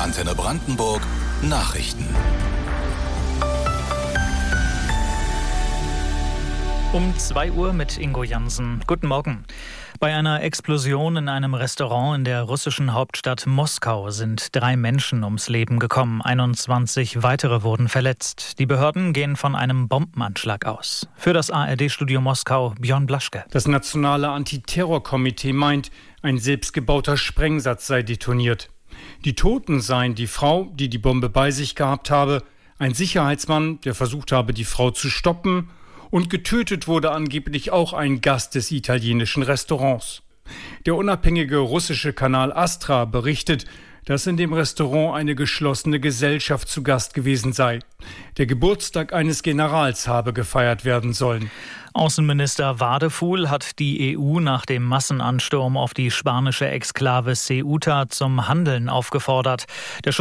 Antenne Brandenburg Nachrichten. Um 2 Uhr mit Ingo Jansen. Guten Morgen. Bei einer Explosion in einem Restaurant in der russischen Hauptstadt Moskau sind 3 Menschen ums Leben gekommen. 21 weitere wurden verletzt. Die Behörden gehen von einem Bombenanschlag aus. Für das ARD-Studio Moskau Björn Blaschke. Das Nationale Antiterrorkomitee meint, ein selbstgebauter Sprengsatz sei detoniert. Die Toten seien die Frau, die die Bombe bei sich gehabt habe, ein Sicherheitsmann, der versucht habe, die Frau zu stoppen, und getötet wurde angeblich auch ein Gast des italienischen Restaurants. Der unabhängige russische Kanal Astra berichtet, dass in dem Restaurant eine geschlossene Gesellschaft zu Gast gewesen sei. Der Geburtstag eines Generals habe gefeiert werden sollen. Außenminister Wadefuhl hat die EU nach dem Massenansturm auf die spanische Exklave Ceuta zum Handeln aufgefordert. Der